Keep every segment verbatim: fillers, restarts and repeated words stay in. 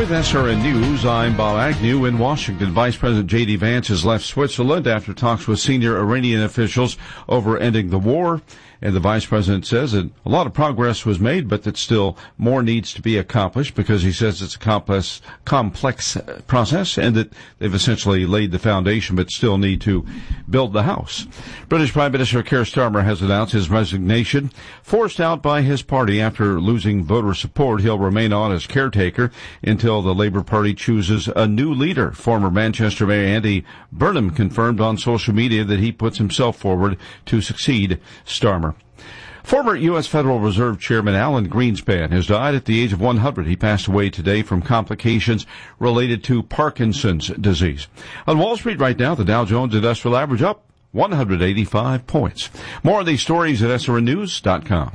With S R N News, I'm Bob Agnew in Washington. Vice President J D Vance has left Switzerland after talks with senior Iranian officials over ending the war. And the vice president says that a lot of progress was made, but that still more needs to be accomplished because he says it's a complex, complex process and that they've essentially laid the foundation but still need to build the house. British Prime Minister Keir Starmer has announced his resignation, forced out by his party after losing voter support. He'll remain on as caretaker until the Labour Party chooses a new leader. Former Manchester Mayor Andy Burnham confirmed on social media that he puts himself forward to succeed Starmer. Former U S Federal Reserve Chairman Alan Greenspan has died at the age of one hundred. He passed away today from complications related to Parkinson's disease. On Wall Street right now, the Dow Jones Industrial Average up one hundred eighty-five points. More of these stories at S R N news dot com.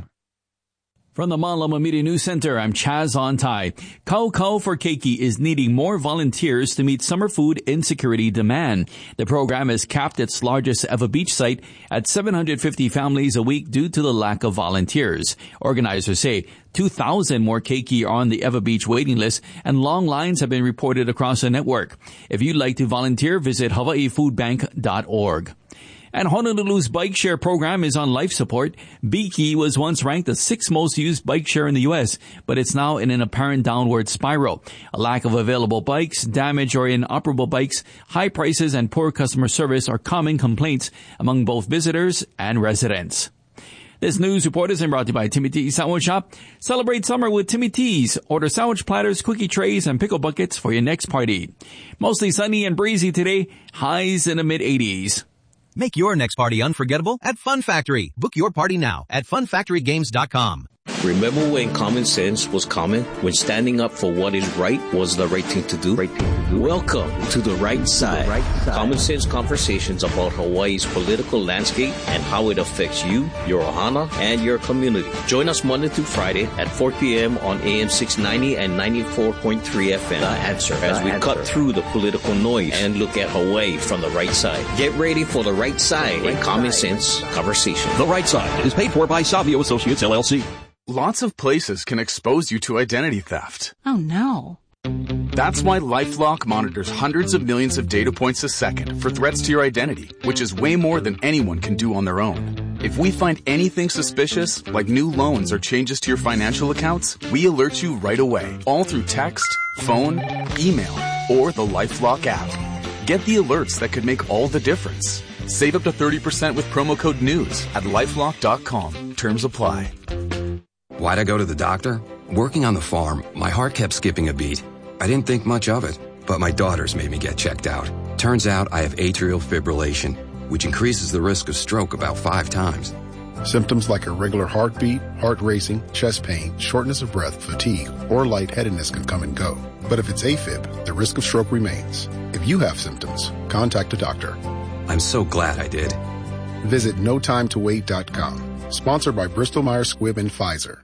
From the Manlama Media News Center, I'm Chaz Ontai. Kau Kau for Keiki is needing more volunteers to meet summer food insecurity demand. The program has capped its largest ever beach site at seven hundred fifty families a week due to the lack of volunteers. Organizers say two thousand more keiki are on the Ever Beach waiting list and long lines have been reported across the network. If you'd like to volunteer, visit hawaii food bank dot org. And Honolulu's bike share program is on life support. Biki was once ranked the sixth most used bike share in the U S, but it's now in an apparent downward spiral. A lack of available bikes, damaged or inoperable bikes, high prices, and poor customer service are common complaints among both visitors and residents. This news report is brought to you by Timmy T's Sandwich Shop. Celebrate summer with Timmy T's. Order sandwich platters, cookie trays, and pickle buckets for your next party. Mostly sunny and breezy today. Highs in the mid eighties. Make your next party unforgettable at Fun Factory. Book your party now at fun factory games dot com. Remember when common sense was common? When standing up for what is right was the right thing to do? Right thing to do. Welcome to The Right Side. The right side. Common sense conversations about Hawaii's political landscape and how it affects you, your ohana, and your community. Join us Monday through Friday at four p.m. on A M six ninety and ninety-four point three F M. The Answer. As the we answer. cut through the political noise and look at Hawaii from the right side. Get ready for The Right Side and Common Sense Conversation. The Right Side is paid for by Savio Associates, L L C. Lots of places can expose you to identity theft. Oh, no. That's why LifeLock monitors hundreds of millions of data points a second for threats to your identity, which is way more than anyone can do on their own. If we find anything suspicious, like new loans or changes to your financial accounts, we alert you right away, all through text, phone, email, or the LifeLock app. Get the alerts that could make all the difference. Save up to thirty percent with promo code NEWS at lifelock dot com. Terms apply. Why'd I go to the doctor? Working on the farm, my heart kept skipping a beat. I didn't think much of it, but my daughters made me get checked out. Turns out I have atrial fibrillation, which increases the risk of stroke about five times. Symptoms like irregular heartbeat, heart racing, chest pain, shortness of breath, fatigue, or lightheadedness can come and go. But if it's AFib, the risk of stroke remains. If you have symptoms, contact a doctor. I'm so glad I did. Visit no time to wait dot com. Sponsored by Bristol Myers Squibb and Pfizer.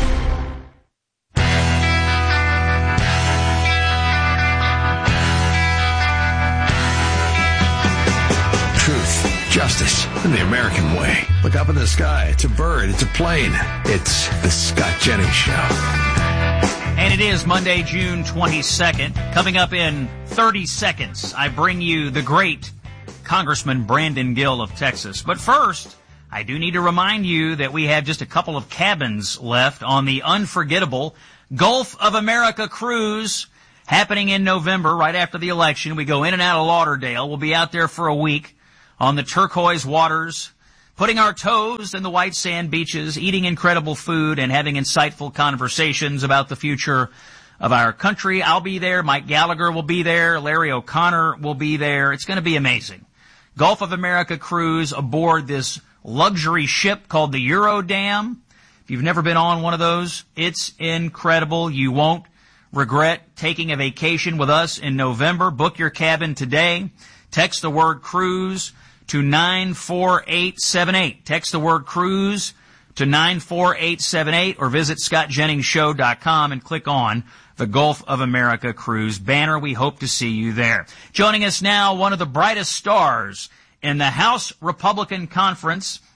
Truth, justice, and the American way. Look up in the sky. It's a bird. It's a plane. It's the Scott Jennings Show. And it is Monday, June twenty-second. Coming up in thirty seconds, I bring you the great Congressman Brandon Gill of Texas. But first, I do need to remind you that we have just a couple of cabins left on the unforgettable Gulf of America cruise happening in November, right after the election. We go in and out of Lauderdale. We'll be out there for a week on the turquoise waters, putting our toes in the white sand beaches, eating incredible food, and having insightful conversations about the future of our country. I'll be there. Mike Gallagher will be there. Larry O'Connor will be there. It's going to be amazing. Gulf of America cruise aboard this luxury ship called the Eurodam. If you've never been on one of those, it's incredible. You won't regret taking a vacation with us in November. Book your cabin today. Text the word cruise to nine four eight seven eight. Text the word cruise to nine four eight seven eight or visit scott jennings show dot com and click on the Gulf of America cruise banner. We hope to see you there. Joining us now, one of the brightest stars in the House Republican Conference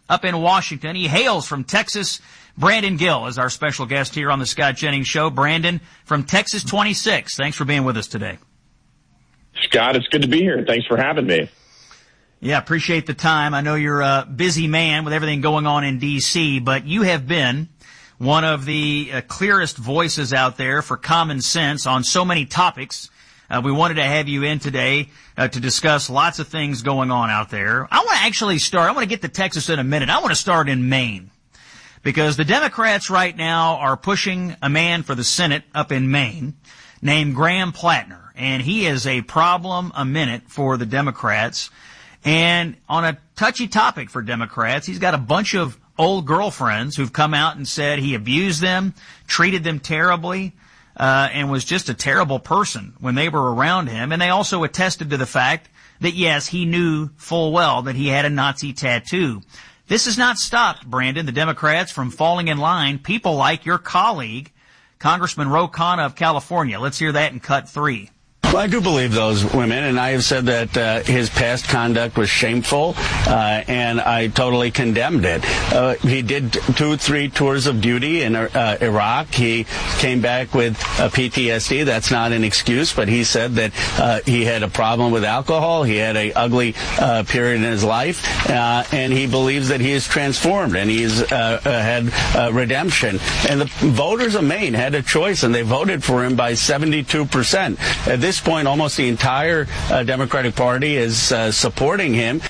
up in Washington. He hails from Texas. Brandon Gill is our special guest here on the Scott Jennings Show. Brandon from Texas twenty-six. Thanks for being with us today. Scott, it's good to be here. Thanks for having me. Yeah, appreciate the time. I know you're a busy man with everything going on in D C, but you have been one of the uh, clearest voices out there for common sense on so many topics. Uh, we wanted to have you in today uh, to discuss lots of things going on out there. I want to actually start. I want to get to Texas in a minute. I want to start in Maine because the Democrats right now are pushing a man for the Senate up in Maine named Graham Plattner, and he is a problem a minute for the Democrats. And on a touchy topic for Democrats, he's got a bunch of old girlfriends who've come out and said he abused them, treated them terribly, Uh, and was just a terrible person when they were around him. And they also attested to the fact that, yes, he knew full well that he had a Nazi tattoo. This has not stopped, Brandon, the Democrats from falling in line. People like your colleague, Congressman Ro Khanna of California. Let's hear that in cut three. Well, I do believe those women, and I have said that uh, his past conduct was shameful, uh, and I totally condemned it. Uh, he did two, three tours of duty in uh, Iraq. He came back with uh, P T S D. That's not an excuse, but he said that uh, he had a problem with alcohol. He had an ugly uh, period in his life, uh, and he believes that he is transformed, and he's uh, uh, had uh, redemption. And the voters of Maine had a choice, and they voted for him by seventy-two percent. At this point, almost the entire uh, Democratic Party is uh, supporting him.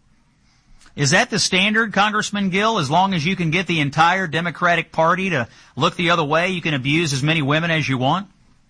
Is that the standard, Congressman Gill? As long as you can get the entire Democratic Party to look the other way, you can abuse as many women as you want?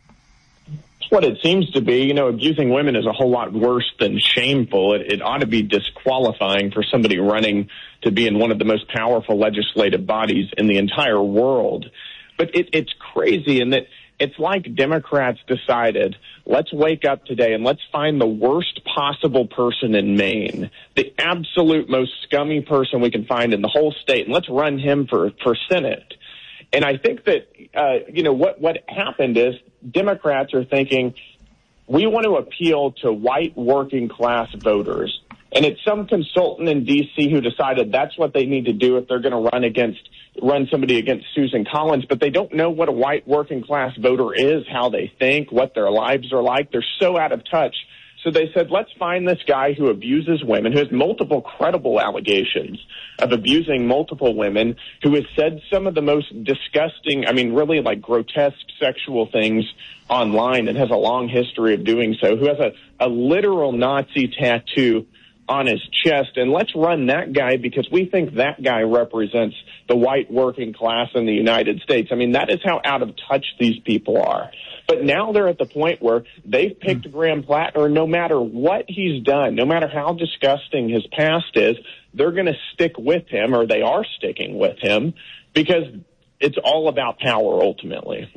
That's what it seems to be. You know, abusing women is a whole lot worse than shameful. It, it ought to be disqualifying for somebody running to be in one of the most powerful legislative bodies in the entire world. But it, it's crazy in that it's like Democrats decided, let's wake up today and let's find the worst possible person in Maine, the absolute most scummy person we can find in the whole state, and let's run him for, for Senate. And I think that, uh, you know, what, what happened is Democrats are thinking, we want to appeal to white working class voters. And it's some consultant in D C who decided that's what they need to do if they're going to run against run somebody against Susan Collins, but they don't know what a white working class voter is, how they think, what their lives are like. They're so out of touch. So they said, let's find this guy who abuses women, who has multiple credible allegations of abusing multiple women, who has said some of the most disgusting, I mean, really like grotesque sexual things online and has a long history of doing so, who has a, a literal Nazi tattoo on his chest, and let's run that guy because we think that guy represents the white working class in the United States. I mean, that is how out of touch these people are. But now they're at the point where they've picked Graham Plattner, no matter what he's done, no matter how disgusting his past is, they're going to stick with him, or they are sticking with him, because it's all about power ultimately.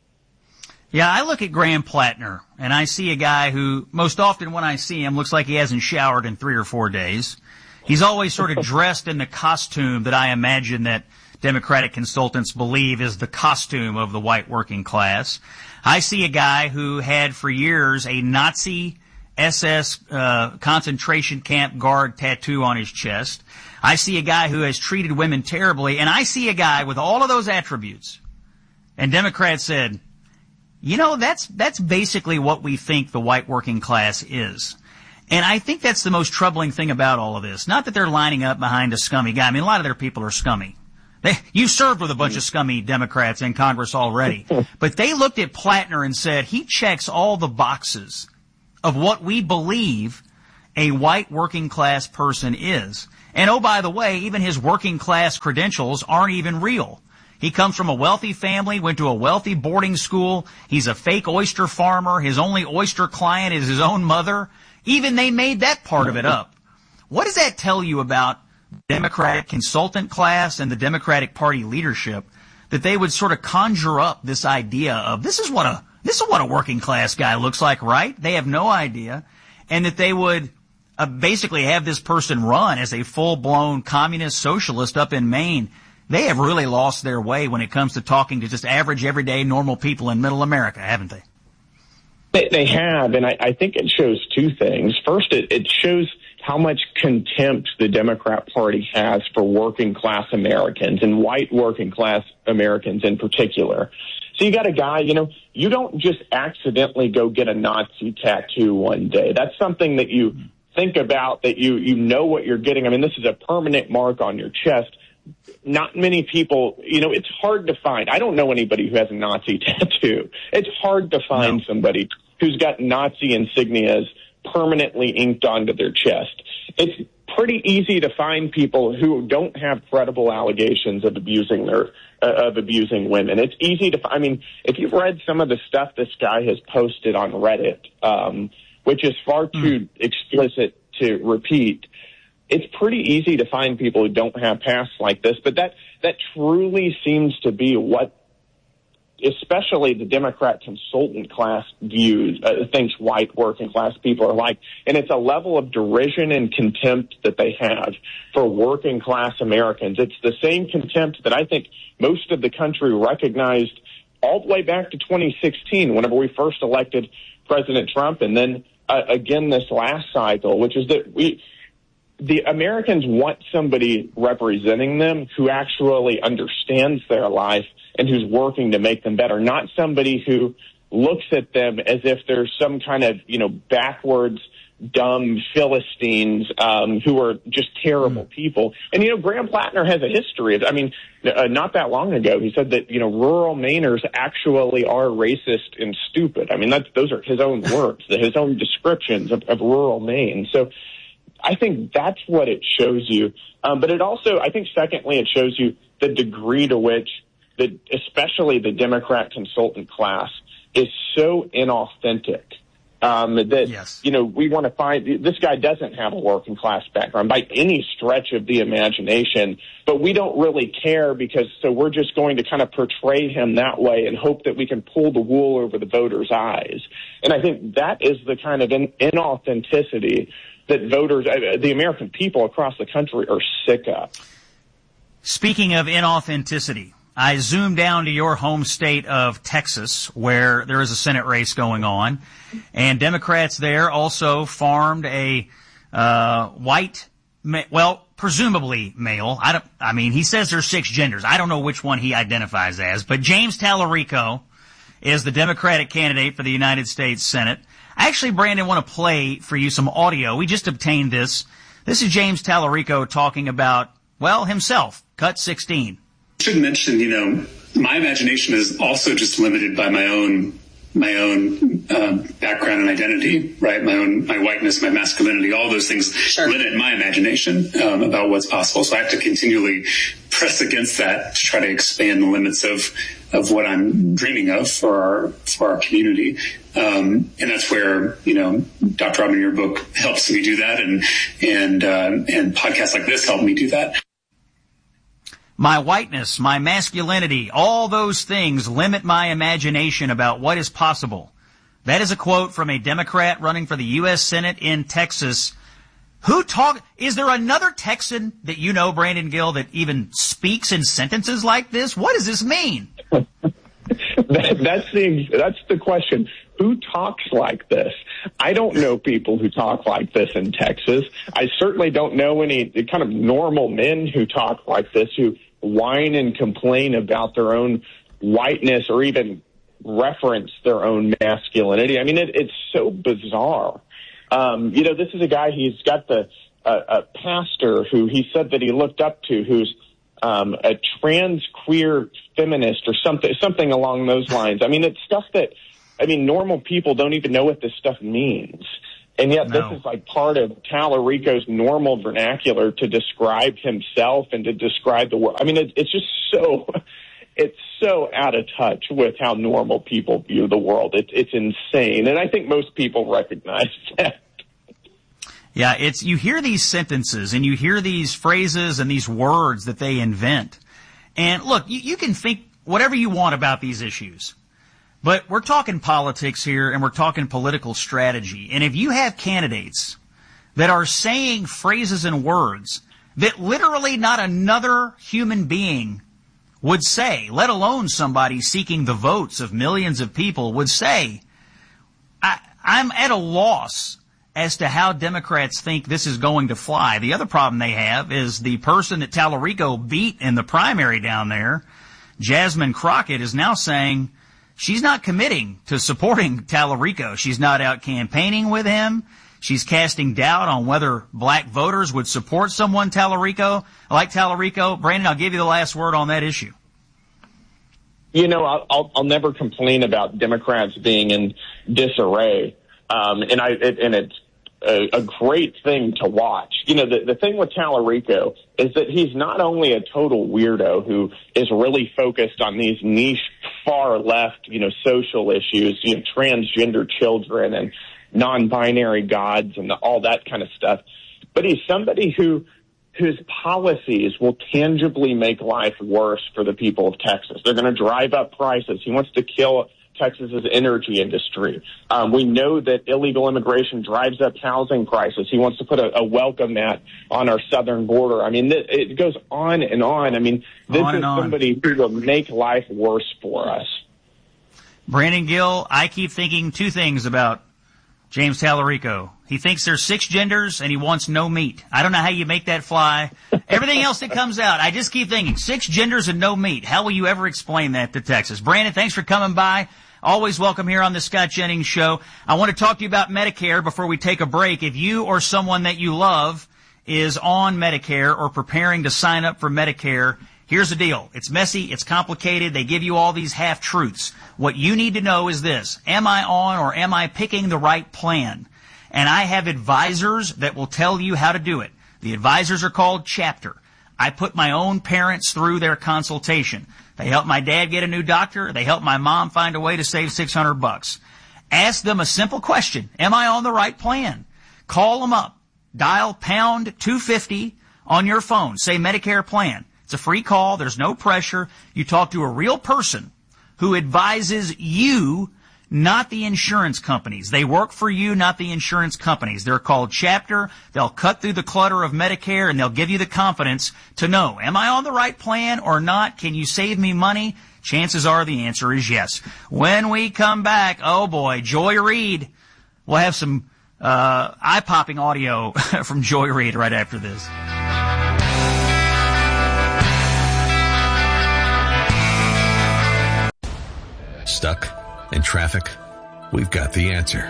Yeah, I look at Graham Plattner, and I see a guy who, most often when I see him, looks like he hasn't showered in three or four days. He's always sort of dressed in the costume that I imagine that Democratic consultants believe is the costume of the white working class. I see a guy who had for years a Nazi S S uh, concentration camp guard tattoo on his chest. I see a guy who has treated women terribly, and I see a guy with all of those attributes. And Democrats said, you know, that's that's basically what we think the white working class is. And I think that's the most troubling thing about all of this. Not that they're lining up behind a scummy guy. I mean, a lot of their people are scummy. They, you served with a bunch of scummy Democrats in Congress already. But they looked at Plattner and said, he checks all the boxes of what we believe a white working class person is. And oh, by the way, even his working class credentials aren't even real. He comes from a wealthy family, went to a wealthy boarding school. He's a fake oyster farmer. His only oyster client is his own mother. Even they made that part of it up. What does that tell you about Democratic consultant class and the Democratic Party leadership, that they would sort of conjure up this idea of this is what a this is what a working class guy looks like, right? They have no idea, and that they would uh, basically have this person run as a full-blown communist socialist up in Maine. They have really lost their way when it comes to talking to just average, everyday, normal people in middle America, haven't they? They, they have, and I, I think it shows two things. First, it, it shows how much contempt the Democrat Party has for working class Americans and white working class Americans in particular. So you got a guy, you know, you don't just accidentally go get a Nazi tattoo one day. That's something that you think about, that you, you know what you're getting. I mean, this is a permanent mark on your chest. Not many people, you know, it's hard to find. I don't know anybody who has a Nazi tattoo. It's hard to find no. somebody who's got Nazi insignias permanently inked onto their chest. It's pretty easy to find people who don't have credible allegations of abusing their uh, of abusing women. It's easy to. I mean, if you've read some of the stuff this guy has posted on Reddit, um, which is far too mm. explicit to repeat, it's pretty easy to find people who don't have pasts like this. But that that truly seems to be what, especially the Democrat consultant class views, uh, thinks white working class people are like. And it's a level of derision and contempt that they have for working class Americans. It's the same contempt that I think most of the country recognized all the way back to twenty sixteen, whenever we first elected President Trump, and then uh, again this last cycle, which is that we, the Americans want somebody representing them who actually understands their life and who's working to make them better, not somebody who looks at them as if they're some kind of, you know, backwards, dumb Philistines um, who are just terrible mm. people. And, you know, Graham Plattner has a history of, I mean, uh, not that long ago, he said that, you know, rural Mainers actually are racist and stupid. I mean, that's, those are his own words, his own descriptions of, of rural Maine. So I think that's what it shows you. Um, but it also, I think, secondly, it shows you the degree to which the, especially the Democrat consultant class is so inauthentic um, that, yes. you know, we want to find, this guy doesn't have a working class background by any stretch of the imagination, but we don't really care because, so we're just going to kind of portray him that way and hope that we can pull the wool over the voters' eyes. And I think that is the kind of in, inauthenticity that voters, uh, the American people across the country are sick of. Speaking of inauthenticity, I zoomed down to your home state of Texas, where there is a Senate race going on, and Democrats there also farmed a uh white, ma- well, presumably male. I don't. I mean, he says there's six genders. I don't know which one he identifies as, but James Tallarico is the Democratic candidate for the United States Senate. I actually, Brandon, want to play for you some audio. We just obtained this. This is James Tallarico talking about, well, himself, Cut sixteen. I should mention, you know, my imagination is also just limited by my own my own uh, background and identity, right? My own my whiteness, my masculinity, all those things sure. limit my imagination um, about what's possible. So I have to continually press against that to try to expand the limits of of what I'm dreaming of for our for our community. Um, and that's where, you know, Doctor Robin, your book helps me do that, and and uh, and podcasts like this help me do that. My whiteness, my masculinity, all those things limit my imagination about what is possible. That is a quote from a Democrat running for the U S Senate in Texas. Who talk? Is there another Texan that you know, Brandon Gill, that even speaks in sentences like this? What does this mean? that, that's the that's the question. Who talks like this? I don't know people who talk like this in Texas. I certainly don't know any kind of normal men who talk like this, who whine and complain about their own whiteness or even reference their own masculinity. I mean, it, it's so bizarre. Um, you know, this is a guy, he's got the uh, a pastor who he said that he looked up to, who's um, a trans queer feminist or something, something along those lines. I mean, it's stuff that, I mean, normal people don't even know what this stuff means. And yet no. this is like part of Tallarico's normal vernacular to describe himself and to describe the world. I mean, it, it's just so, it's so out of touch with how normal people view the world. It, it's insane. And I think most people recognize that. Yeah, it's, you hear these sentences and you hear these phrases and these words that they invent. And look, you, you can think whatever you want about these issues. But we're talking politics here, and we're talking political strategy. And if you have candidates that are saying phrases and words that literally not another human being would say, let alone somebody seeking the votes of millions of people would say, I, I'm at a loss as to how Democrats think this is going to fly. The other problem they have is the person that Tallarico beat in the primary down there, Jasmine Crockett, is now saying she's not committing to supporting Tallarico. She's not out campaigning with him. She's casting doubt on whether black voters would support someone Tallarico, like Tallarico. Brandon, I'll give you the last word on that issue. You know, I'll, I'll, I'll never complain about Democrats being in disarray. Um, and I, it, and it's a, a great thing to watch. You know, the, the thing with Tallarico is that he's not only a total weirdo who is really focused on these niche far left, you know, social issues, you know, transgender children and non-binary gods and all that kind of stuff. But he's somebody who whose policies will tangibly make life worse for the people of Texas. They're going to drive up prices. He wants to kill Texas's energy industry. Um, we know that illegal immigration drives up housing prices. He wants to put a, a welcome mat on our southern border. I mean, th- it goes on and on. I mean, this on is on. somebody who will make life worse for us. Brandon Gill, I keep thinking two things about James Tallarico. He thinks there's six genders and he wants no meat. I don't know how you make that fly. Everything else that comes out, I just keep thinking six genders and no meat. How will you ever explain that to Texas? Brandon, thanks for coming by. Always welcome here on the Scott Jennings Show. I want to talk to you about Medicare before we take a break. If you or someone that you love is on Medicare or preparing to sign up for Medicare, here's the deal. It's messy. It's complicated. They give you all these half-truths. What you need to know is this. Am I on or am I picking the right plan? And I have advisors that will tell you how to do it. The advisors are called Chapter. I put my own parents through their consultation. They helped my dad get a new doctor. They helped my mom find a way to save six hundred bucks. Ask them a simple question. Am I on the right plan? Call them up. Dial pound two fifty on your phone. Say Medicare plan. It's a free call. There's no pressure. You talk to a real person who advises you, not the insurance companies. They work for you, not the insurance companies. They're called Chapter. They'll cut through the clutter of Medicare, and they'll give you the confidence to know, am I on the right plan or not? Can you save me money? Chances are the answer is yes. When we come back, oh boy, Joy Reid. We'll have some uh, eye-popping audio from Joy Reid right after this. Stuck in traffic? We've got the answer.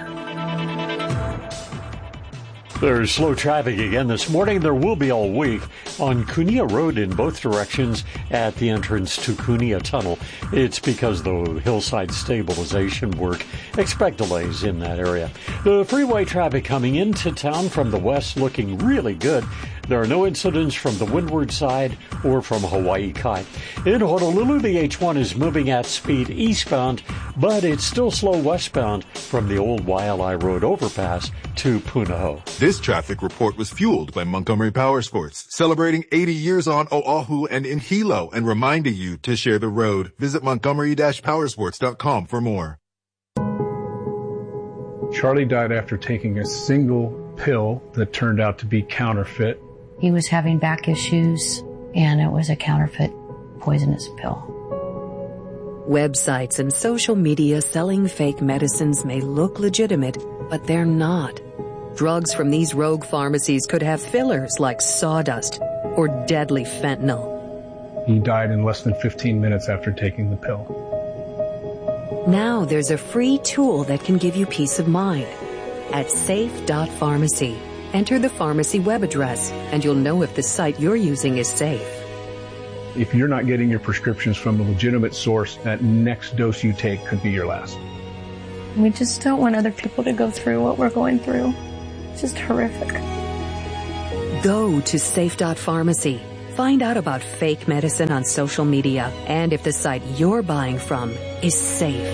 There's slow traffic again this morning. There will be all week on Cunha Road in both directions at the entrance to Cunha Tunnel. It's because the hillside stabilization work. Expect delays in that area. The freeway traffic coming into town from the west looking really good. There are no incidents from the windward side or from Hawaii Kai. In Honolulu, the H one is moving at speed eastbound, but it's still slow westbound from the old Waialae Road overpass to Punahou. This traffic report was fueled by Montgomery Powersports, celebrating eighty years on Oahu and in Hilo and reminding you to share the road. Visit montgomery dash powersports dot com for more. Charlie died after taking a single pill that turned out to be counterfeit. He was having back issues, and it was a counterfeit poisonous pill. Websites and social media selling fake medicines may look legitimate, but they're not. Drugs from these rogue pharmacies could have fillers like sawdust or deadly fentanyl. He died in less than fifteen minutes after taking the pill. Now there's a free tool that can give you peace of mind. At safe dot pharmacy, enter the pharmacy web address, and you'll know if the site you're using is safe. If you're not getting your prescriptions from a legitimate source, that next dose you take could be your last. We just don't want other people to go through what we're going through. It's just horrific. Go to safe dot pharmacy. Find out about fake medicine on social media and if the site you're buying from is safe.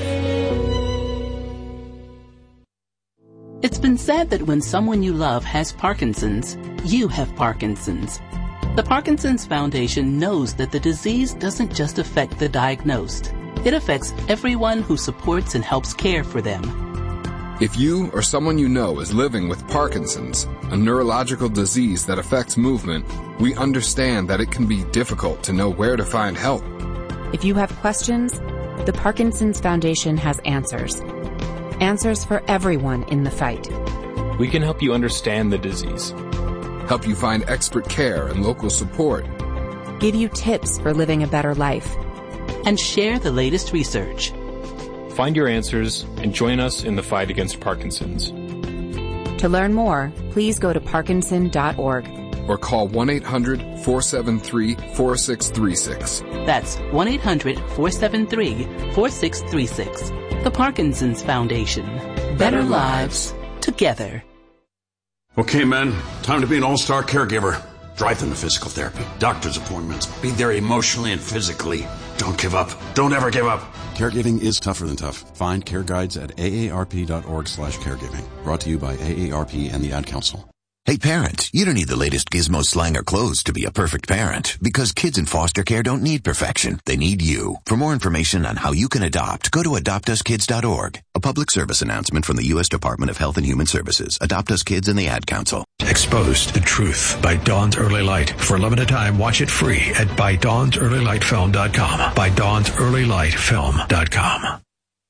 It's been said that when someone you love has Parkinson's, you have Parkinson's. The Parkinson's Foundation knows that the disease doesn't just affect the diagnosed. It affects everyone who supports and helps care for them. If you or someone you know is living with Parkinson's, a neurological disease that affects movement, we understand that it can be difficult to know where to find help. If you have questions, the Parkinson's Foundation has answers. Answers for everyone in the fight. We can help you understand the disease, help you find expert care and local support, give you tips for living a better life, and share the latest research. Find your answers and join us in the fight against Parkinson's. To learn more, please go to parkinson dot org. Or call one eight hundred four seven three four six three six. That's one eight hundred four seven three four six three six. The Parkinson's Foundation. Better, Better lives together. Okay, men, time to be an all-star caregiver. Drive them to physical therapy, doctor's appointments, be there emotionally and physically. Don't give up. Don't ever give up. Caregiving is tougher than tough. Find care guides at A A R P dot org slash caregiving. Brought to you by A A R P and the Ad Council. Hey parents, you don't need the latest gizmo, slang, or clothes to be a perfect parent, because kids in foster care don't need perfection. They need you. For more information on how you can adopt, go to adopt us kids dot org. A public service announcement from the U S Department of Health and Human Services, Adopt Us Kids, and the Ad Council. Exposed to Truth by Dawn's Early Light. For a limited time, watch it free at by dawns early light film dot com. by dawns early light film dot com.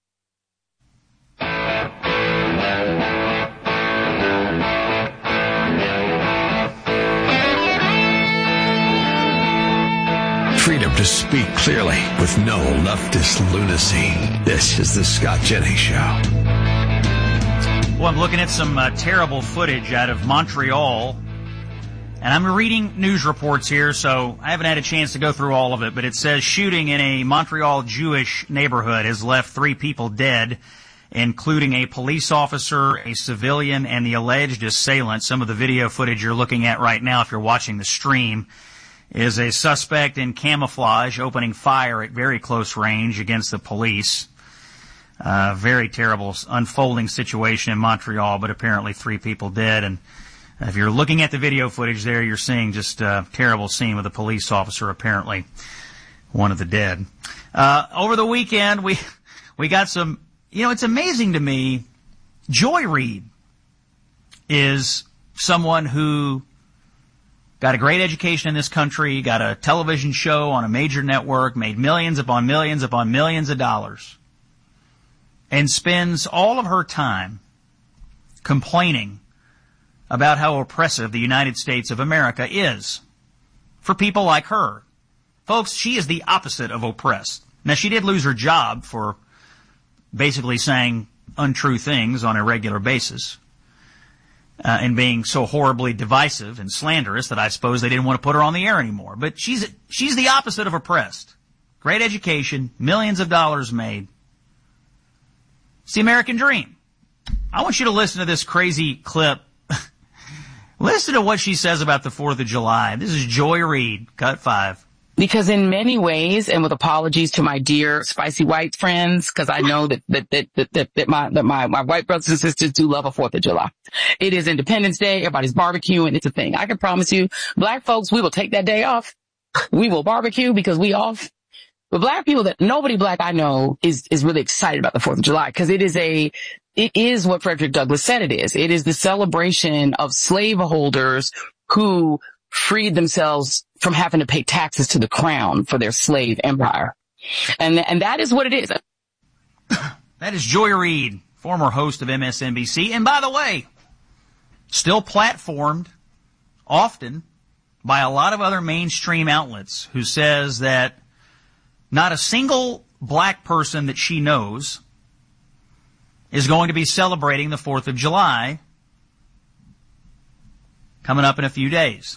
Freedom to speak clearly with no leftist lunacy. This is the Scott Jennings Show. Well, I'm looking at some uh, terrible footage out of Montreal, and I'm reading news reports here, so I haven't had a chance to go through all of it, but it says shooting in a Montreal Jewish neighborhood has left three people dead, including a police officer, a civilian, and the alleged assailant. Some of the video footage you're looking at right now, if you're watching the stream, is a suspect in camouflage opening fire at very close range against the police. Uh, very terrible unfolding situation in Montreal, but apparently three people dead. And if you're looking at the video footage there, you're seeing just a terrible scene with a police officer, apparently one of the dead. Uh, over the weekend, we, we got some, you know, it's amazing to me. Joy Reid is someone who got a great education in this country, got a television show on a major network, made millions upon millions upon millions of dollars, and spends all of her time complaining about how oppressive the United States of America is for people like her. Folks, she is the opposite of oppressed. Now, she did lose her job for basically saying untrue things on a regular basis. Uh, and being so horribly divisive and slanderous that I suppose they didn't want to put her on the air anymore. But she's she's the opposite of oppressed. Great education, millions of dollars made. It's the American dream. I want you to listen to this crazy clip. Listen to what she says about the fourth of July. This is Joy Reid, cut five. Because in many ways, and with apologies to my dear spicy white friends, because I know that that, that that that that my that my my white brothers and sisters do love a Fourth of July. It is Independence Day. Everybody's barbecuing. It's a thing. I can promise you, black folks, we will take that day off. We will barbecue because we off. But black people, that nobody black I know is is really excited about the Fourth of July, because it is a it is what Frederick Douglass said it is. It is the celebration of slaveholders who freed themselves from having to pay taxes to the crown for their slave empire. And and that is what it is. That is Joy Reid, former host of M S N B C. And by the way, still platformed often by a lot of other mainstream outlets, who says that not a single black person that she knows is going to be celebrating the fourth of July coming up in a few days.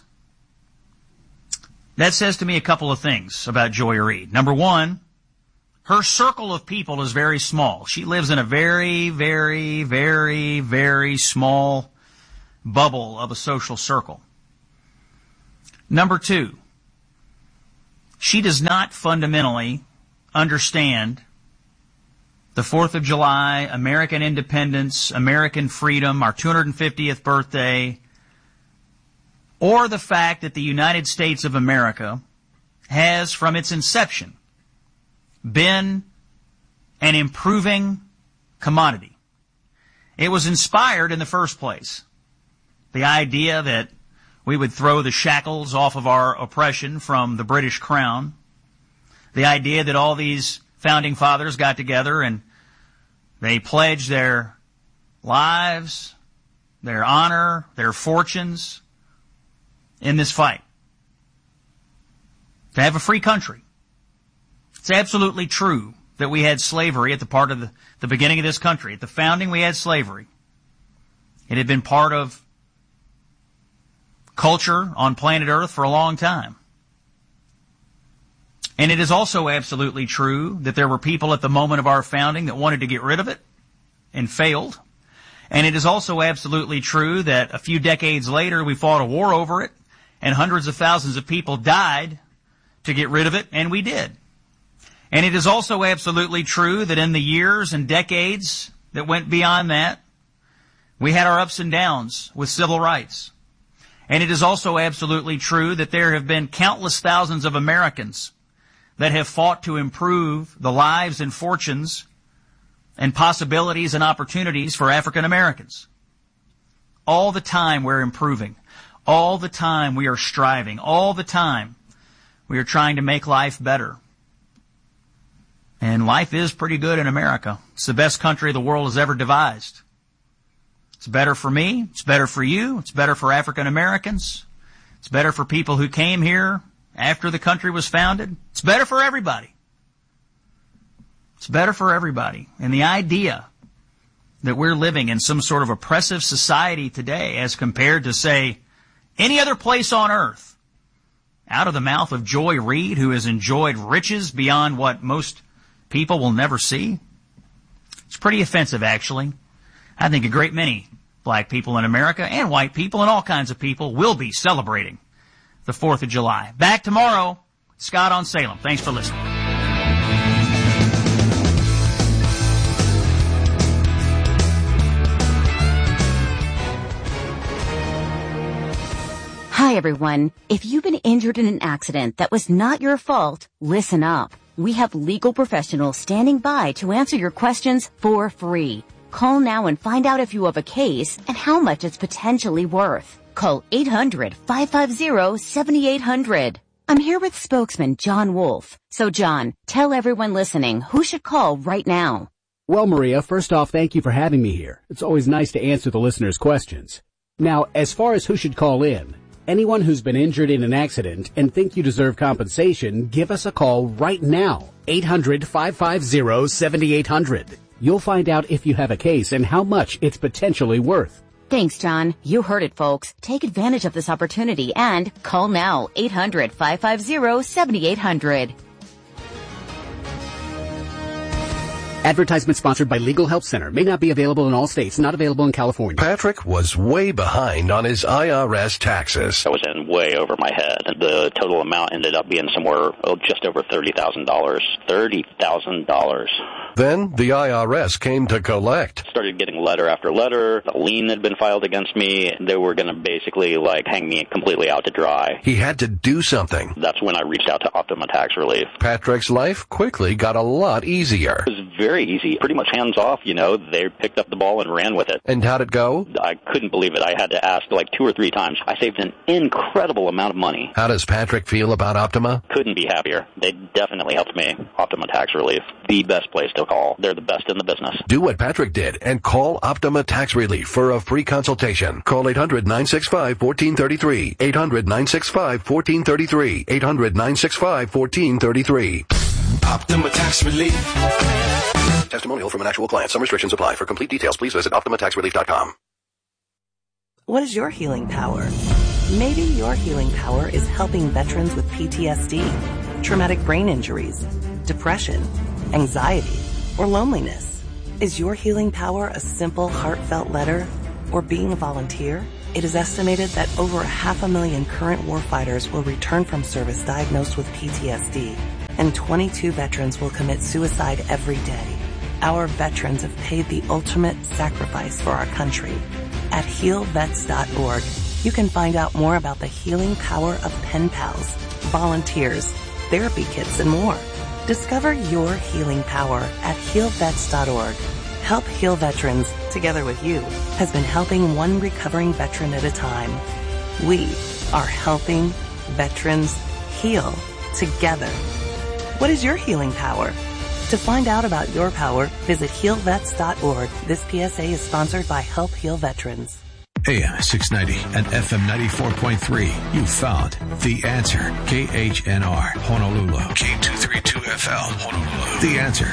That says to me a couple of things about Joy Reid. Number one, her circle of people is very small. She lives in a very, very, very, very small bubble of a social circle. Number two, she does not fundamentally understand the fourth of July, American independence, American freedom, our two hundred fiftieth birthday, or the fact that the United States of America has, from its inception, been an improving commodity. It was inspired in the first place. The idea that we would throw the shackles off of our oppression from the British Crown. The idea that all these founding fathers got together and they pledged their lives, their honor, their fortunes in this fight. To have a free country. It's absolutely true that we had slavery at the part of the, the beginning of this country. At the founding, we had slavery. It had been part of culture on planet Earth for a long time. And it is also absolutely true that there were people at the moment of our founding that wanted to get rid of it and failed. And it is also absolutely true that a few decades later we fought a war over it and hundreds of thousands of people died to get rid of it, and we did. And it is also absolutely true that in the years and decades that went beyond that, we had our ups and downs with civil rights. And it is also absolutely true that there have been countless thousands of Americans that have fought to improve the lives and fortunes and possibilities and opportunities for African Americans. All the time we're improving. All the time we are striving. All the time we are trying to make life better. And life is pretty good in America. It's the best country the world has ever devised. It's better for me. It's better for you. It's better for African Americans. It's better for people who came here after the country was founded. It's better for everybody. It's better for everybody. And the idea that we're living in some sort of oppressive society today as compared to, say, any other place on earth, out of the mouth of Joy Reid, who has enjoyed riches beyond what most people will never see, it's pretty offensive, actually. I think a great many black people in America and white people and all kinds of people will be celebrating the fourth of July. Back tomorrow, Scott on Salem. Thanks for listening. Hi, everyone. If you've been injured in an accident that was not your fault, listen up. We have legal professionals standing by to answer your questions for free. Call now and find out if you have a case and how much it's potentially worth. Call eight hundred, five five zero, seven eight zero zero. I'm here with spokesman John Wolf. So, John, tell everyone listening who should call right now. Well, Maria, first off, thank you for having me here. It's always nice to answer the listeners' questions. Now, as far as who should call in, anyone who's been injured in an accident and think you deserve compensation, give us a call right now. eight hundred, five five zero, seven eight zero zero. You'll find out if you have a case and how much it's potentially worth. Thanks, John. You heard it, folks. Take advantage of this opportunity and call now. eight hundred, five five zero, seven eight zero zero. Advertisement sponsored by Legal Help Center. May not be available in all states. Not available in California. Patrick was way behind on his I R S taxes. I was in way over my head. The total amount ended up being somewhere oh, just over thirty thousand dollars. thirty thousand dollars. Then the I R S came to collect. Started getting letter after letter. A lien had been filed against me. They were going to basically like hang me completely out to dry. He had to do something. That's when I reached out to Optima Tax Relief. Patrick's life quickly got a lot easier. It was very easy. Pretty much hands off, you know. They picked up the ball and ran with it. And how'd it go? I couldn't believe it. I had to ask like two or three times. I saved an incredible amount of money. How does Patrick feel about Optima? Couldn't be happier. They definitely helped me. Optima Tax Relief. The best place to call. They're the best in the business. Do what Patrick did and call Optima Tax Relief for a free consultation. Call eight hundred, nine six five, one four three three. eight hundred, nine six five, one four three three. eight hundred, nine six five, one four three three. Optima Tax Relief. Testimonial from an actual client. Some restrictions apply. For complete details, please visit optima tax relief dot com. What is your healing power? Maybe your healing power is helping veterans with P T S D, traumatic brain injuries, depression, anxiety, or loneliness. Is your healing power a simple, heartfelt letter or being a volunteer? It is estimated that over a half a million current warfighters will return from service diagnosed with P T S D, and twenty-two veterans will commit suicide every day. Our veterans have paid the ultimate sacrifice for our country. At heal vets dot org, you can find out more about the healing power of pen pals, volunteers, therapy kits, and more. Discover your healing power at heal vets dot org. Help Heal Veterans, together with you, has been helping one recovering veteran at a time. We are helping veterans heal together. What is your healing power? To find out about your power, visit heal vets dot org. This P S A is sponsored by Help Heal Veterans. A M six ninety and F M ninety-four point three. You found The Answer. K H N R, Honolulu. K two thirty-two F L, Honolulu. The Answer.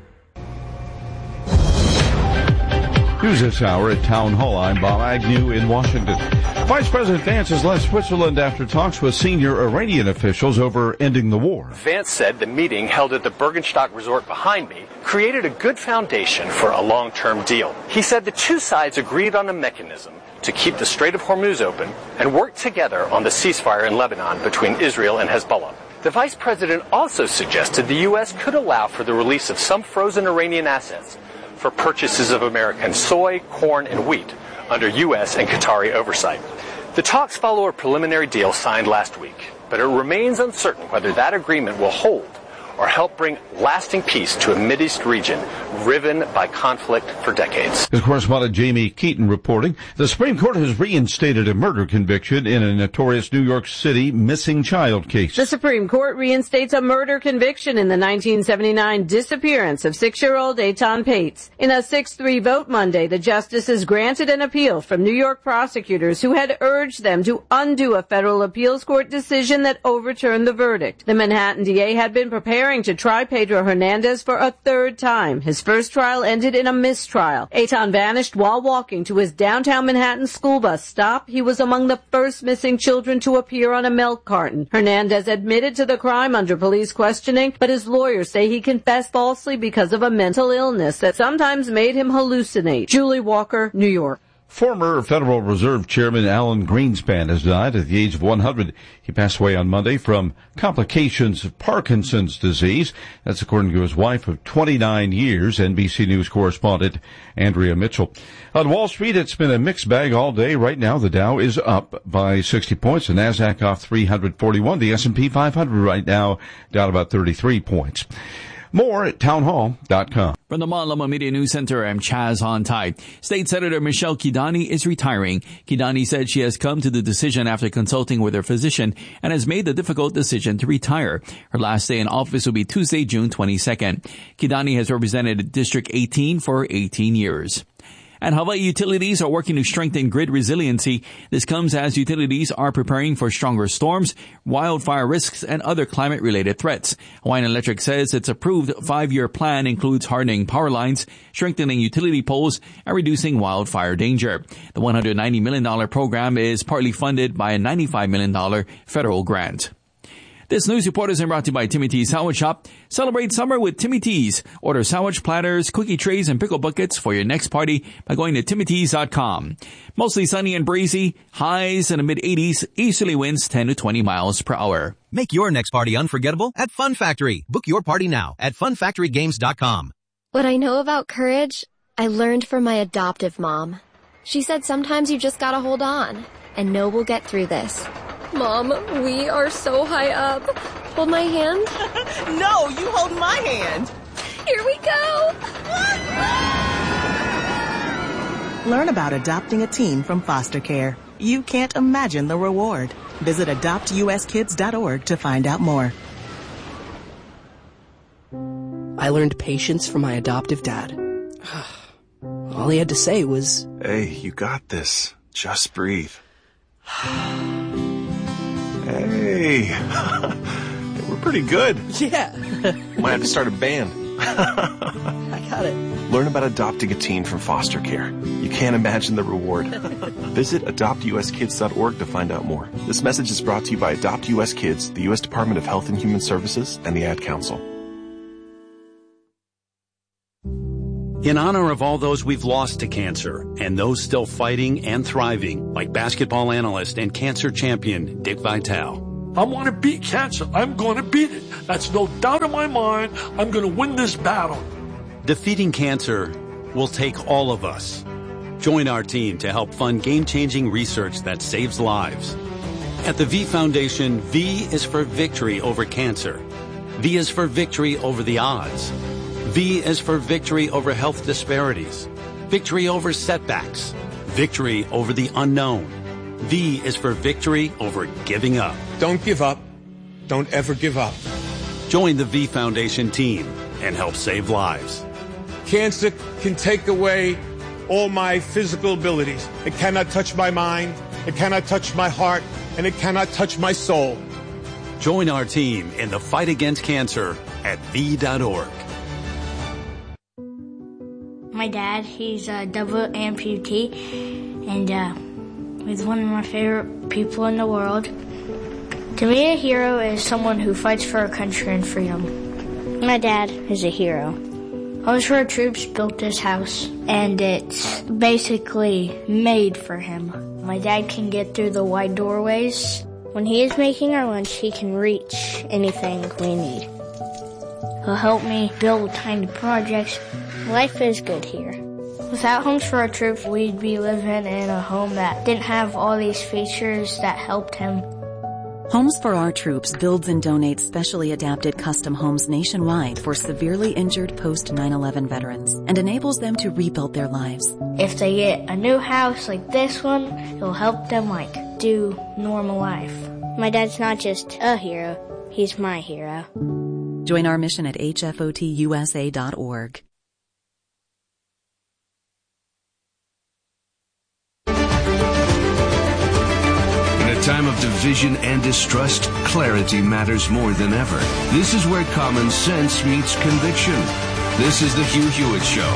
News this hour at Town Hall. I'm Bob Agnew in Washington. Vice President Vance has left Switzerland after talks with senior Iranian officials over ending the war. Vance said the meeting held at the Bergenstock Resort behind me created a good foundation for a long-term deal. He said the two sides agreed on a mechanism to keep the Strait of Hormuz open and work together on the ceasefire in Lebanon between Israel and Hezbollah. The vice president also suggested the U S could allow for the release of some frozen Iranian assets for purchases of American soy, corn, and wheat under U S and Qatari oversight. The talks follow a preliminary deal signed last week, but it remains uncertain whether that agreement will hold or help bring lasting peace to a Mideast region riven by conflict for decades. As correspondent Jamie Keaton reporting, the Supreme Court has reinstated a murder conviction in a notorious New York City missing child case. The Supreme Court reinstates a murder conviction in the nineteen seventy-nine disappearance of six-year-old Eitan Pates. In a six three vote Monday, the justices granted an appeal from New York prosecutors who had urged them to undo a federal appeals court decision that overturned the verdict. The Manhattan D A had been preparing to try Pedro Hernandez for a third time. His first trial ended in a mistrial. Eitan vanished while walking to his downtown Manhattan school bus stop. He was among the first missing children to appear on a milk carton. Hernandez admitted to the crime under police questioning, but his lawyers say he confessed falsely because of a mental illness that sometimes made him hallucinate. Julie Walker, New York. Former Federal Reserve Chairman Alan Greenspan has died at the age of one hundred. He passed away on Monday from complications of Parkinson's disease. That's according to his wife of twenty-nine years, N B C News correspondent Andrea Mitchell. On Wall Street, it's been a mixed bag all day. Right now, the Dow is up by sixty points. The Nasdaq off three hundred forty-one. The S and P five hundred right now down about thirty-three points. More at townhall dot com. From the Malama Media News Center, I'm Chaz Hontai. State Senator Michelle Kidani is retiring. Kidani said she has come to the decision after consulting with her physician and has made the difficult decision to retire. Her last day in office will be Tuesday, June twenty-second. Kidani has represented District eighteen for eighteen years. And Hawaii utilities are working to strengthen grid resiliency. This comes as utilities are preparing for stronger storms, wildfire risks, and other climate-related threats. Hawaiian Electric says its approved five-year plan includes hardening power lines, strengthening utility poles, and reducing wildfire danger. The one hundred ninety million dollars program is partly funded by a ninety-five million dollars federal grant. This news report is brought to you by Timmy T's Sandwich Shop. Celebrate summer with Timmy T's. Order sandwich platters, cookie trays, and pickle buckets for your next party by going to timmy tees dot com. Mostly sunny and breezy. Highs in the mid eighties. Easterly winds ten to twenty miles per hour. Make your next party unforgettable at Fun Factory. Book your party now at fun factory games dot com. What I know about courage, I learned from my adoptive mom. She said sometimes you just gotta hold on and know we'll get through this. Mom, we are so high up. Hold my hand. No, you hold my hand. Here we go. Learn about adopting a teen from foster care. You can't imagine the reward. Visit adopt u s kids dot org to find out more. I learned patience from my adoptive dad. All he had to say was, "Hey, you got this. Just breathe." Hey, we're pretty good. Yeah. Might have to start a band. I got it. Learn about adopting a teen from foster care. You can't imagine the reward. Visit adopt u s kids dot org to find out more. This message is brought to you by Adopt U S Kids, the U S Department of Health and Human Services, and the Ad Council. In honor of all those we've lost to cancer and those still fighting and thriving, like basketball analyst and cancer champion Dick Vitale. I want to beat cancer. I'm going to beat it. That's no doubt in my mind. I'm going to win this battle. Defeating cancer will take all of us. Join our team to help fund game-changing research that saves lives. At the V Foundation, V is for victory over cancer. V is for victory over the odds. V is for victory over health disparities, victory over setbacks, victory over the unknown. V is for victory over giving up. Don't give up. Don't ever give up. Join the V Foundation team and help save lives. Cancer can take away all my physical abilities. It cannot touch my mind, it cannot touch my heart, and it cannot touch my soul. Join our team in the fight against cancer at V dot org. My dad, he's a double amputee, and uh, he's one of my favorite people in the world. To me, a hero is someone who fights for our country and freedom. My dad is a hero. Homes for Our Troops built this house, and it's basically made for him. My dad can get through the wide doorways. When he is making our lunch, he can reach anything we need. He'll help me build tiny projects. Life is good here. Without Homes for Our Troops, we'd be living in a home that didn't have all these features that helped him. Homes for Our Troops builds and donates specially adapted custom homes nationwide for severely injured post nine eleven veterans and enables them to rebuild their lives. If they get a new house like this one, it'll help them, like, do normal life. My dad's not just a hero, he's my hero. Join our mission at H F O T U S A dot org. In a time of division and distrust, clarity matters more than ever. This is where common sense meets conviction. This is the Hugh Hewitt Show.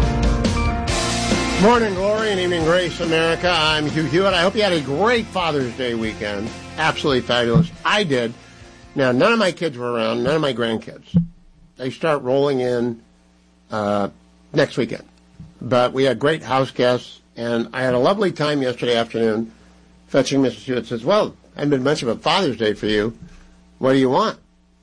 Morning glory and evening grace, America. I'm Hugh Hewitt. I hope you had a great Father's Day weekend. Absolutely fabulous. I did. Now, none of my kids were around, none of my grandkids. They start rolling in uh, next weekend. But we had great house guests, and I had a lovely time yesterday afternoon fetching Missus Hewitt. Says, well, I haven't been much of a Father's Day for you. What do you want?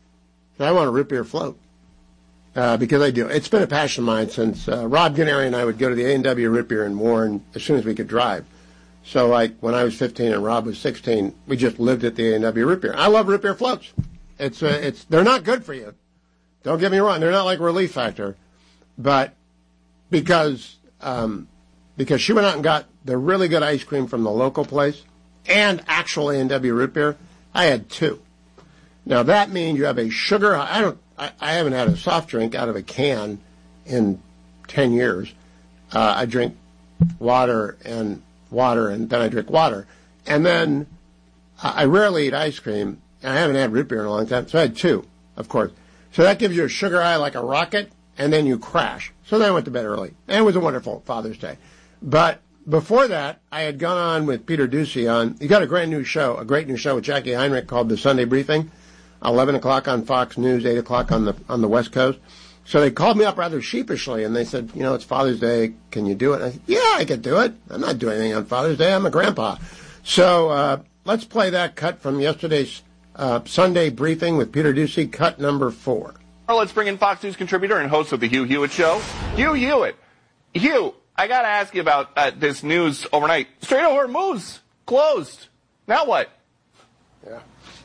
I want a root beer float. Uh, because I do. It's been a passion of mine since uh, Rob Gennari and I would go to the A and W Root Beer in Warren as soon as we could drive. So, like, when I was fifteen and Rob was sixteen, we just lived at the A and W Root Beer. I love root beer floats. It's uh, it's they're not good for you. Don't get me wrong. They're not like Relief Factor. But because um, because she went out and got the really good ice cream from the local place and actual A and W Root Beer, I had two. Now, that means you have a sugar... I don't... I, I haven't had a soft drink out of a can in ten years. Uh, I drink water and water, and then I drink water. And then uh, I rarely eat ice cream, and I haven't had root beer in a long time, so I had two, of course. So that gives you a sugar high like a rocket, and then you crash. So then I went to bed early. And it was a wonderful Father's Day. But before that, I had gone on with Peter Doocy on, he got a great new show, a great new show with Jackie Heinrich called The Sunday Briefing. eleven o'clock on Fox News, eight o'clock on the on the West Coast. So they called me up rather sheepishly, and they said, you know, it's Father's Day. Can you do it? And I said, yeah, I could do it. I'm not doing anything on Father's Day. I'm a grandpa. So uh, let's play that cut from yesterday's uh, Sunday Briefing with Peter Doocy, cut number four. Well, let's bring in Fox News contributor and host of the Hugh Hewitt Show, Hugh Hewitt. Hugh, I got to ask you about uh, this news overnight. Strait of Hormuz closed. Now what? Yeah.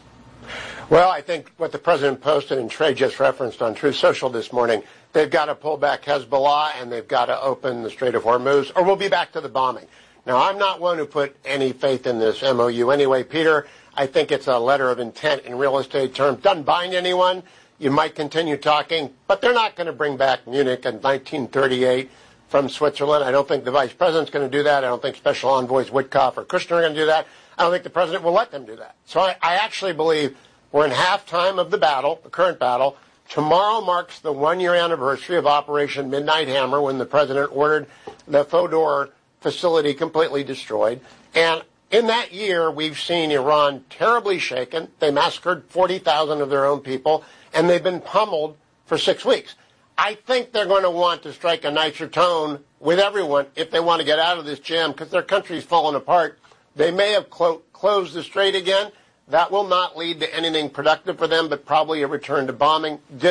Well, I think what the president posted and Trey just referenced on Truth Social this morning, they've got to pull back Hezbollah and they've got to open the Strait of Hormuz, or we'll be back to the bombing. Now, I'm not one who put any faith in this M O U anyway, Peter. I think it's a letter of intent in real estate terms. Doesn't bind anyone. You might continue talking, but they're not going to bring back Munich in nineteen thirty-eight from Switzerland. I don't think the vice president's going to do that. I don't think Special Envoys Witkoff or Kushner are going to do that. I don't think the president will let them do that. So I, I actually believe we're in halftime of the battle, the current battle. Tomorrow marks the one-year anniversary of Operation Midnight Hammer, when the president ordered the Fodor facility completely destroyed. And in that year, we've seen Iran terribly shaken. They massacred forty thousand of their own people, and they've been pummeled for six weeks. I think they're going to want to strike a nicer tone with everyone if they want to get out of this jam, because their country's fallen apart. They may have clo- closed the strait again. That will not lead to anything productive for them, but probably a return to bombing.